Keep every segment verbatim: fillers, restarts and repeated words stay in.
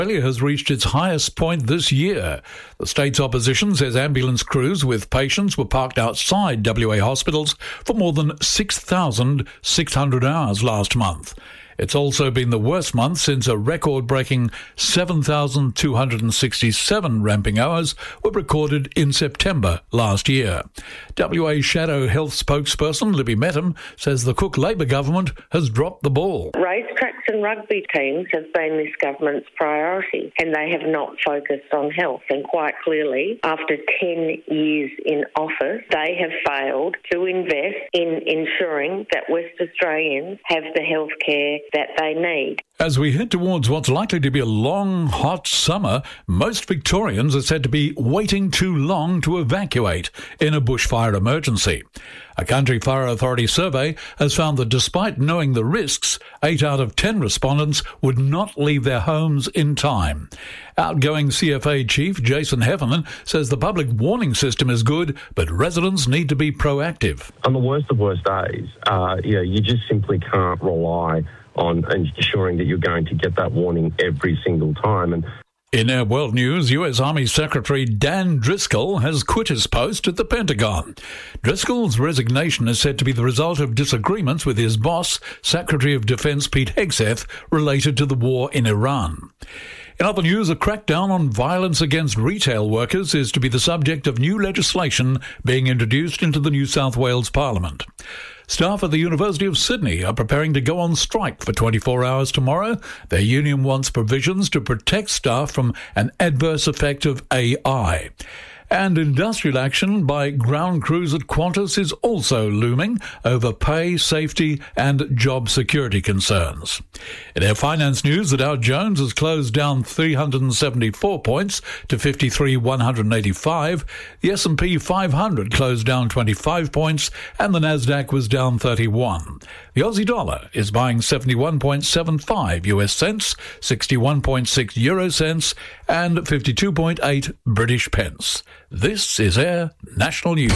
Australia has reached its highest point this year. The state's opposition says ambulance crews with patients were parked outside W A hospitals for more than six thousand six hundred hours last month. It's also been the worst month since a record-breaking seven thousand two hundred sixty-seven ramping hours were recorded in September last year. W A Shadow Health spokesperson Libby Mettam says the Cook Labor government has dropped the ball. Racetracks and rugby teams have been this government's priority, and they have not focused on health. And quite clearly, after ten years in office, they have failed to invest in ensuring that West Australians have the health care that they need. As we head towards what's likely to be a long, hot summer, most Victorians are said to be waiting too long to evacuate in a bushfire emergency. A Country Fire Authority survey has found that despite knowing the risks, eight out of ten respondents would not leave their homes in time. Outgoing C F A Chief Jason Heffernan says the public warning system is good, but residents need to be proactive. On the worst of worst days, uh, you know, you just simply can't rely on ensuring that you're going to get that warning every single time. And in our world news, U S Army Secretary Dan Driscoll has quit his post at the Pentagon. Driscoll's resignation is said to be the result of disagreements with his boss, Secretary of Defense Pete Hegseth, related to the war in Iran. In other news, a crackdown on violence against retail workers is to be the subject of new legislation being introduced into the New South Wales Parliament. Staff at the University of Sydney are preparing to go on strike for twenty-four hours tomorrow. Their union wants provisions to protect staff from an adverse effect of A I. And industrial action by ground crews at Qantas is also looming over pay, safety and job security concerns. In our finance news, the Dow Jones has closed down three hundred seventy-four points to fifty-three thousand one hundred eighty-five. The S and P five hundred closed down twenty-five points and the Nasdaq was down thirty-one. The Aussie dollar is buying seventy-one point seven five U S cents, sixty-one point six euro cents and fifty-two point eight British pence. This is Air National News.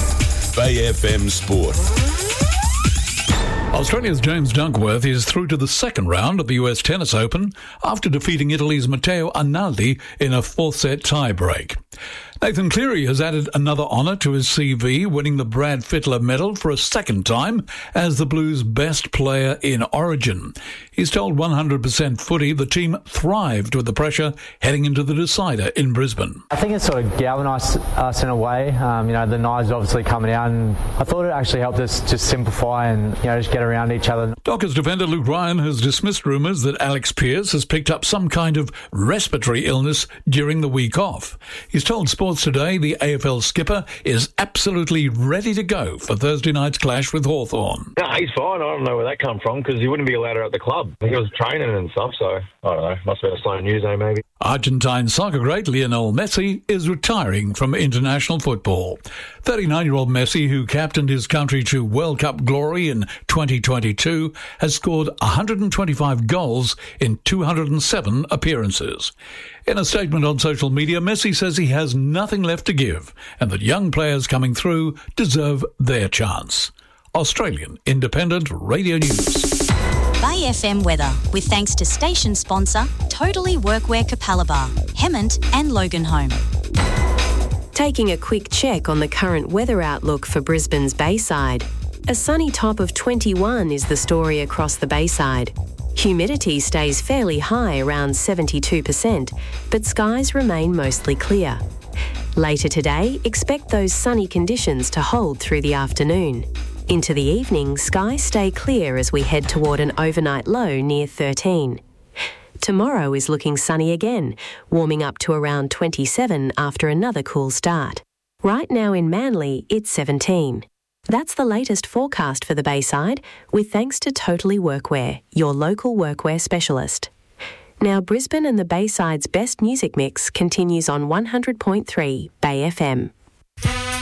Bay F M Sport. Australia's James Dunkworth is through to the second round of the U S Tennis Open after defeating Italy's Matteo Arnaldi in a fourth-set tie-break. Nathan Cleary has added another honour to his C V, winning the Brad Fittler Medal for a second time as the Blues' best player in Origin. He's told one hundred percent Footy the team thrived with the pressure heading into the decider in Brisbane. I think it sort of galvanised us in a way. Um, you know, the knives obviously coming out, and I thought it actually helped us just simplify and, you know, just get around each other. Dockers defender Luke Ryan has dismissed rumours that Alex Pearce has picked up some kind of respiratory illness during the week off. He's told Sports Today the A F L skipper is absolutely ready to go for Thursday night's clash with Hawthorn. No, he's fine. I don't know where that come from because he wouldn't be allowed out at the club. He was training and stuff, so I don't know. Must have been a slow news day, maybe. Argentine soccer great Lionel Messi is retiring from international football. thirty-nine-year-old Messi, who captained his country to World Cup glory in twenty twenty-two, has scored one hundred twenty-five goals in two hundred seven appearances. In a statement on social media, Messi says he has nothing left to give and that young players coming through deserve their chance. Australian Independent Radio News. Bay F M weather, with thanks to station sponsor Totally Workwear Capalaba, Hemmant and Loganholme. Taking a quick check on the current weather outlook for Brisbane's Bayside. A sunny top of twenty-one is the story across the Bayside. Humidity stays fairly high, around seventy-two percent, but skies remain mostly clear. Later today, expect those sunny conditions to hold through the afternoon. Into the evening, skies stay clear as we head toward an overnight low near thirteen. Tomorrow is looking sunny again, warming up to around twenty-seven after another cool start. Right now in Manly, it's seventeen. That's the latest forecast for the Bayside, with thanks to Totally Workwear, your local workwear specialist. Now Brisbane and the Bayside's best music mix continues on one hundred point three Bay F M.